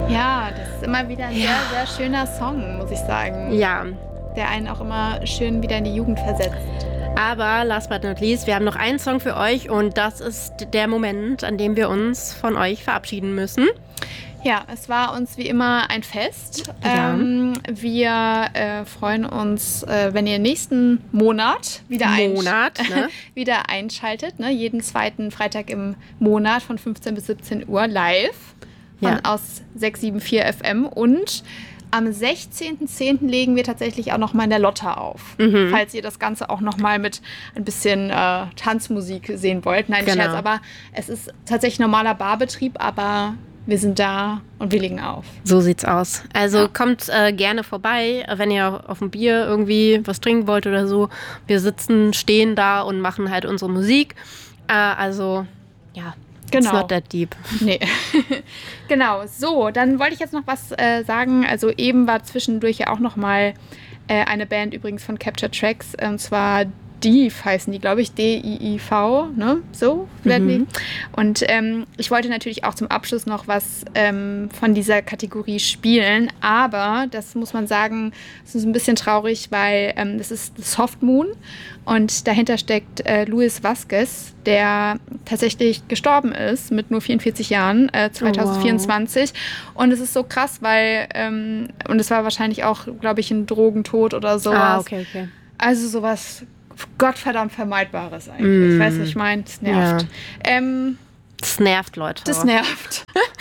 Ja, das ist immer wieder ein sehr, sehr schöner Song, muss ich sagen. Ja. Der einen auch immer schön wieder in die Jugend versetzt. Aber last but not least, wir haben noch einen Song für euch und das ist der Moment, an dem wir uns von euch verabschieden müssen. Ja, es war uns wie immer ein Fest. Ja. Wir freuen uns, wenn ihr nächsten Monat wieder, wieder einschaltet. Ne? Jeden zweiten Freitag im Monat von 15 bis 17 Uhr live aus 674 FM. Und am 16.10. legen wir tatsächlich auch noch mal in der Lotta auf. Falls ihr das Ganze auch noch mal mit ein bisschen Tanzmusik sehen wollt. Nein, Scherz, aber es ist tatsächlich normaler Barbetrieb, aber wir sind da und wir legen auf. So sieht's aus. Also kommt gerne vorbei, wenn ihr auf ein Bier irgendwie was trinken wollt oder so. Wir stehen da und machen halt unsere Musik. It's not that deep. Nee. Genau, so, dann wollte ich jetzt noch was sagen. Also eben war zwischendurch ja auch noch mal eine Band übrigens von Capture Tracks, und zwar Div heißen die, glaube ich, D-I-I-V, ne? So werden die. Und ich wollte natürlich auch zum Abschluss noch was von dieser Kategorie spielen, aber das muss man sagen, das ist ein bisschen traurig, weil das ist Soft Moon und dahinter steckt Luis Vázquez, der tatsächlich gestorben ist mit nur 44 Jahren, 2024. Wow. Und es ist so krass, weil, und es war wahrscheinlich auch, glaube ich, ein Drogentod oder sowas. Okay. Also sowas Gottverdammt Vermeidbares eigentlich. Ich weiß, was ich meine. Es nervt. Ja. Das nervt, Leute. Das nervt.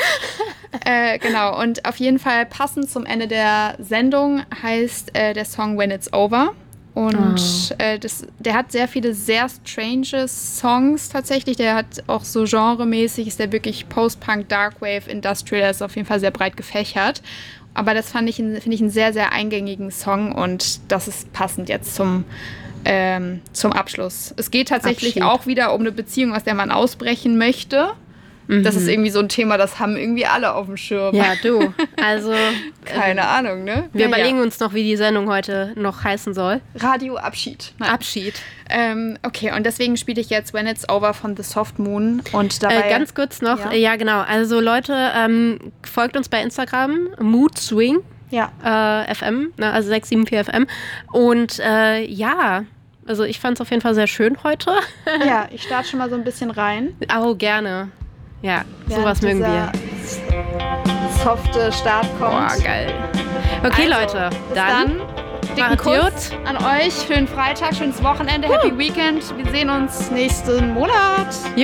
Genau. Und auf jeden Fall passend zum Ende der Sendung heißt der Song When It's Over. Und der hat sehr viele sehr strange Songs tatsächlich. Der hat auch so genremäßig, ist der wirklich Post-Punk, Darkwave, Industrial, der ist auf jeden Fall sehr breit gefächert. Aber das finde ich einen sehr, sehr eingängigen Song und das ist passend jetzt zum Abschluss. Es geht tatsächlich auch wieder um eine Beziehung, aus der man ausbrechen möchte. Das ist irgendwie so ein Thema, das haben irgendwie alle auf dem Schirm. Ja, du. Also keine Ahnung, ne? Wir überlegen uns noch, wie die Sendung heute noch heißen soll. Radio Abschied. Nein. Abschied. Okay, und deswegen spiele ich jetzt When It's Over von The Soft Moon. Und dabei ganz kurz noch, ja genau. Also Leute, folgt uns bei Instagram, Mood Swing. FM, ne, also 674 FM. Und also ich fand es auf jeden Fall sehr schön heute. Ja, ich starte schon mal so ein bisschen rein. Oh, gerne. Ja, sowas mögen wir. Softe Start kommt. Boah, geil. Okay, also, Leute, dann dicken Kuss an euch. Schönen Freitag, schönes Wochenende, Happy Weekend. Wir sehen uns nächsten Monat.